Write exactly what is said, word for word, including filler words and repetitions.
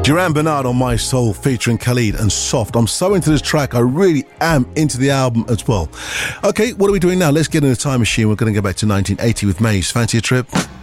Duran Bernard on My Soul featuring Khalid and Soft. I'm so into this track. I really am into the album as well. Okay, what are we doing now? Let's get in a time machine. We're going to go back to nineteen eighty with Maze. Fancy a trip?